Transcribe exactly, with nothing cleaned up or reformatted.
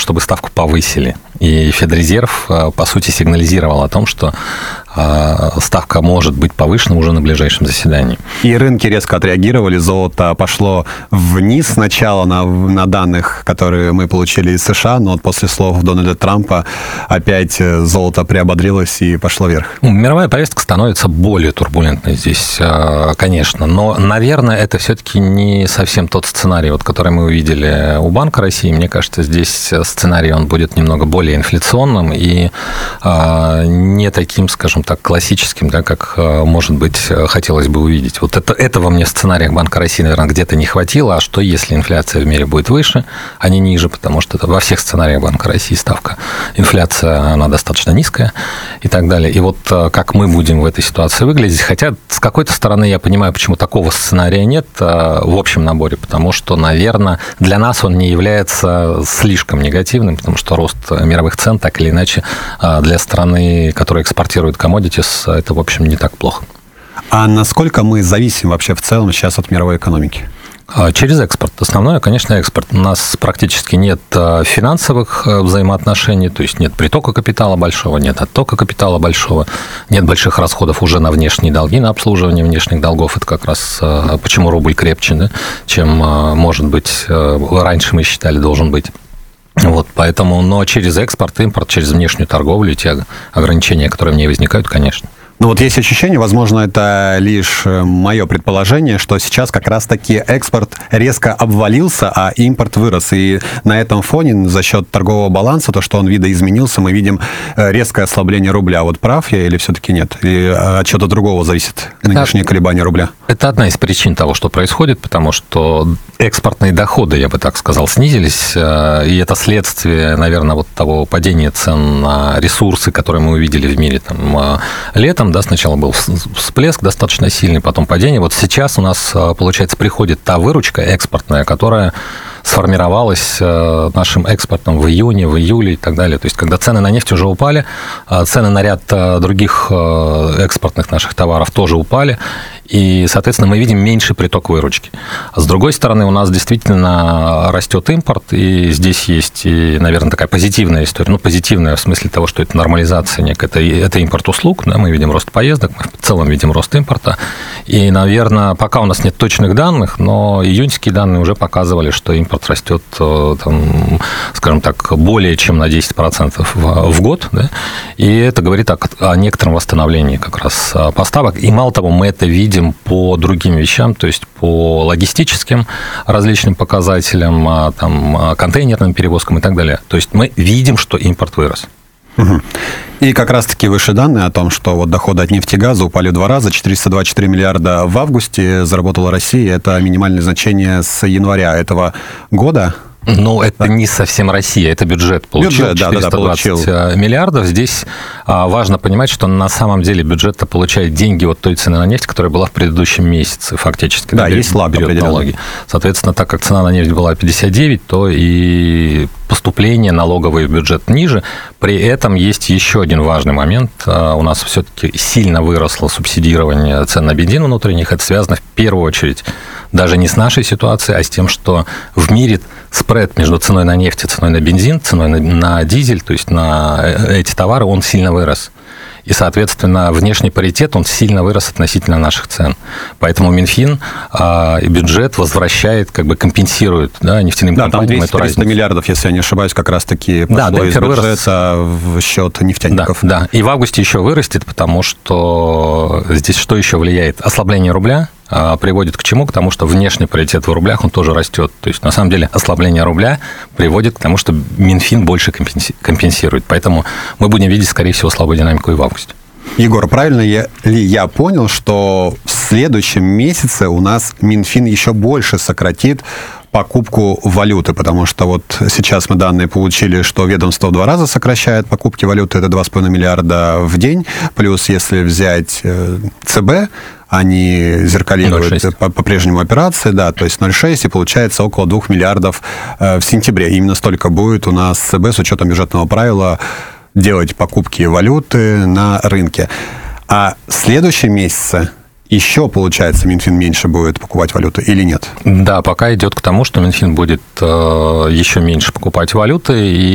чтобы ставку повысили. И Федрезерв, по сути, сигнализировал о том, что ставка может быть повышена уже на ближайшем заседании. И рынки резко отреагировали. Золото пошло вниз сначала на, на данных, которые мы получили из США, но вот после слов Дональда Трампа опять золото приободрилось и пошло вверх. Мировая повестка становится более турбулентной здесь, конечно. Но, наверное, это все-таки не совсем тот сценарий, вот, который мы увидели у Банка России. Мне кажется, здесь сценарий он будет немного более инфляционным и не таким, скажем так, классическим, да, как, может быть, хотелось бы увидеть. Вот это, этого мне в сценариях Банка России, наверное, где-то не хватило. А что, если инфляция в мире будет выше, а не ниже? Потому что это во всех сценариях Банка России ставка. Инфляция, она достаточно низкая и так далее. И вот как мы будем в этой ситуации выглядеть? Хотя, с какой-то стороны, я понимаю, почему такого сценария нет в общем наборе, потому что, наверное, для нас он не является слишком негативным, потому что рост мировых цен, так или иначе, для страны, которая экспортирует коммодитис, это, в общем, не так плохо. А насколько мы зависим вообще в целом сейчас от мировой экономики? Через экспорт. Основное, конечно, экспорт. У нас практически нет финансовых взаимоотношений, то есть нет притока капитала большого, нет оттока капитала большого, нет больших расходов уже на внешние долги, на обслуживание внешних долгов. Это как раз почему рубль крепче, да, чем, может быть, раньше мы считали, должен быть. Вот, поэтому, но через экспорт, импорт, через внешнюю торговлю, те ограничения, которые в ней возникают, конечно. Ну вот есть ощущение, возможно, это лишь мое предположение, что сейчас как раз-таки экспорт резко обвалился, а импорт вырос. И на этом фоне за счет торгового баланса, то, что он видоизменился, мы видим резкое ослабление рубля. Вот прав я или все-таки нет? Или от чего-то другого зависит нынешнее колебание рубля? Это одна из причин того, что происходит, потому что экспортные доходы, я бы так сказал, снизились, и это следствие, наверное, вот того падения цен на ресурсы, которые мы увидели в мире там летом. Да, сначала был всплеск достаточно сильный, потом падение. Вот сейчас у нас, получается, приходит та выручка экспортная, которая сформировалась нашим экспортом в июне, в июле и так далее. То есть, когда цены на нефть уже упали, цены на ряд других экспортных наших товаров тоже упали, и, соответственно, мы видим меньший приток выручки. С другой стороны, у нас действительно растет импорт, и здесь есть, и, наверное, такая позитивная история. Ну, позитивная в смысле того, что это нормализация некая, это, это импорт услуг, да, мы видим рост поездок, мы в целом видим рост импорта. И, наверное, пока у нас нет точных данных, но июньские данные уже показывали, что импорт растет, там, скажем так, более чем на десять процентов в, в год, да? И это говорит о, о некотором восстановлении как раз поставок. И мало того, мы это видим по другим вещам, то есть по логистическим различным показателям, там, контейнерным перевозкам и так далее. То есть мы видим, что импорт вырос. Угу. И как раз-таки выше данные о том, что вот доходы от нефти и газа упали в два раза, четыреста двадцать четыре миллиарда в августе заработала Россия, это минимальное значение с января этого года. Ну, это да. не совсем Россия, это бюджет получил, бюджет, четыреста двадцать да, да, да, миллиардов. Здесь важно понимать, что на самом деле бюджет-то получает деньги от той цены на нефть, которая была в предыдущем месяце фактически. Да, да есть лаг определенный. Соответственно, так как цена на нефть была пятьдесят девять, то и поступления налоговые в бюджет ниже. При этом есть еще один важный момент. У нас все-таки сильно выросло субсидирование цен на бензин внутренних. Это связано в первую очередь даже не с нашей ситуацией, а с тем, что в мире спред между ценой на нефть и ценой на бензин, ценой на, на дизель, то есть на эти товары, он сильно вырос. И, соответственно, внешний паритет, он сильно вырос относительно наших цен. Поэтому Минфин а, и бюджет возвращает, как бы компенсирует, да, нефтяным да, компаниям эту разницу. триста миллиардов, если я не ошибаюсь, как раз-таки пошло да, из бюджета в счет нефтяников. Да, да, и в августе еще вырастет, потому что здесь что еще влияет? Ослабление рубля приводит к чему? К тому, что внешний паритет в рублях, он тоже растет. То есть, на самом деле, ослабление рубля приводит к тому, что Минфин больше компенсирует. Поэтому мы будем видеть, скорее всего, слабую динамику и в августе. Егор, правильно я, ли я понял, что в следующем месяце у нас Минфин еще больше сократит покупку валюты, потому что вот сейчас мы данные получили, что ведомство в два раза сокращает покупки валюты, это два с половиной миллиарда в день, плюс если взять ЦБ, они зеркалируют по-прежнему операции, да, то есть ноль целых шесть, и получается около двух миллиардов в сентябре. Именно столько будет у нас ЦБ с учетом бюджетного правила делать покупки валюты на рынке. А в следующем месяце еще, получается, Минфин меньше будет покупать валюты или нет? Да, пока идет к тому, что Минфин будет еще меньше покупать валюты, и